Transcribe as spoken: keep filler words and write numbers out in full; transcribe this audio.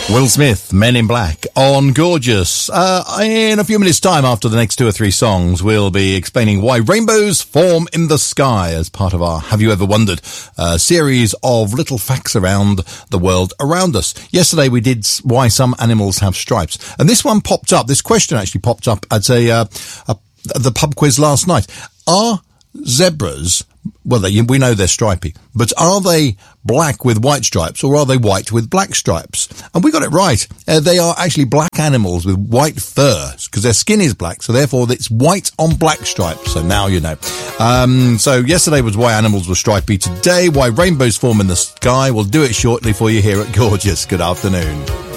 Will Smith, Men in Black, on Gorgeous. Uh, in a few minutes' time, after the next two or three songs, we'll be explaining why rainbows form in the sky as part of our Have You Ever Wondered uh, series of little facts around the world around us. Yesterday we did why some animals have stripes. And this one popped up, this question actually popped up at a, uh, a the pub quiz last night. Are zebras, well, they, we know they're stripy, but are they black with white stripes or are they white with black stripes? And we got it right. Uh, they are actually black animals with white fur because their skin is black, so therefore it's white on black stripes. So now you know. Um, so yesterday was why animals were stripy. Today, why rainbows form in the sky. We'll do it shortly for you here at Gorgeous. Good afternoon.